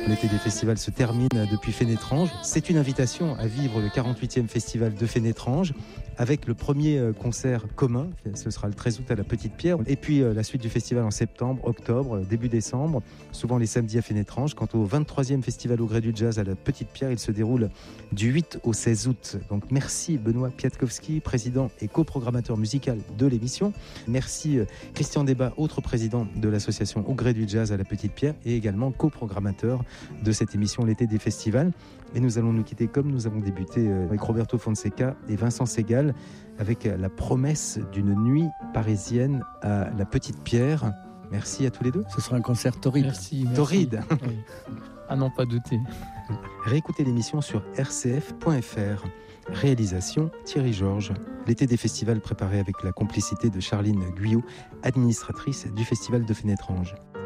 L'été des festivals se termine depuis Fénétrange. C'est une invitation à vivre le 48e festival de Fénétrange avec le premier concert commun. Ce sera le 13 août à la Petite Pierre. Et puis la suite du festival en septembre, octobre, début décembre, souvent les samedis à Fénétrange. Quant au 23e festival au gré du jazz à la Petite Pierre, il se déroule du 8 au 16 août. Donc merci Benoît Piatkowski, président et coprogrammateur musical de l'émission. Merci Christian Debat, autre président de l'association au gré du jazz à la Petite Pierre et également coprogrammateur de cette émission L'été des festivals. Et nous allons nous quitter comme nous avons débuté avec Roberto Fonseca et Vincent Segal avec la promesse d'une nuit parisienne à la Petite Pierre. Merci à tous les deux. Ce sera un concert torride. Merci. Torride. Oui. À n'en pas douter. Réécoutez l'émission sur rcf.fr. Réalisation Thierry Georges. L'été des festivals préparé avec la complicité de Charline Guyot, administratrice du Festival de Fénétrange.